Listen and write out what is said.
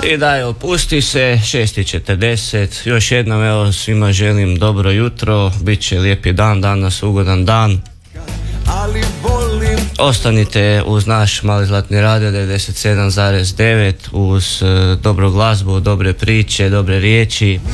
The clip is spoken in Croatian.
I daj, opusti se, 6:40. Još jednom evo svima želim dobro jutro, bit će lijepi dan, danas ugodan dan. Ostanite uz naš Mali zlatni radio 97,9 uz dobru glazbu, dobre priče, dobre riječi.